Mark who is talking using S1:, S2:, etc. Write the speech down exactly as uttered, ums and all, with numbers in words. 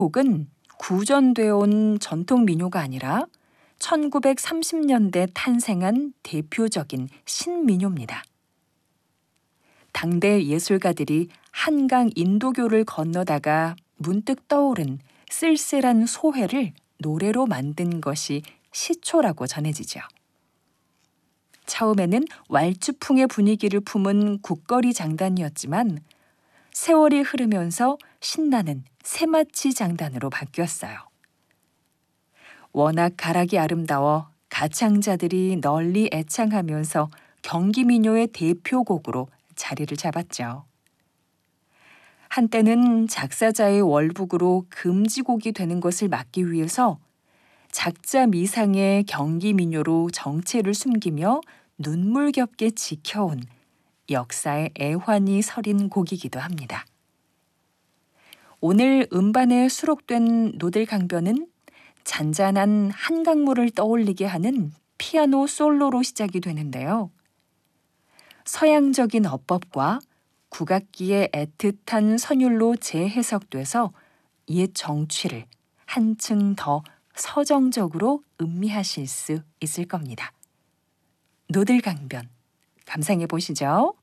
S1: 곡은 구전되어 온 전통 민요가 아니라 천구백삼십 년대 탄생한 대표적인 신민요입니다. 당대 예술가들이 한강 인도교를 건너다가 문득 떠오른 쓸쓸한 소회를 노래로 만든 것이 시초라고 전해지죠. 처음에는 왈츠풍의 분위기를 품은 국거리 장단이었지만 세월이 흐르면서 신나는 새마치 장단으로 바뀌었어요. 워낙 가락이 아름다워 가창자들이 널리 애창하면서 경기민요의 대표곡으로 자리를 잡았죠. 한때는 작사자의 월북으로 금지곡이 되는 것을 막기 위해서 작자 미상의 경기민요로 정체를 숨기며 눈물겹게 지켜온 역사의 애환이 서린 곡이기도 합니다. 오늘 음반에 수록된 노들강변은 잔잔한 한강물을 떠올리게 하는 피아노 솔로로 시작이 되는데요. 서양적인 어법과 국악기의 애틋한 선율로 재해석돼서 옛 정취를 한층 더 서정적으로 음미하실 수 있을 겁니다. 노들강변 감상해 보시죠.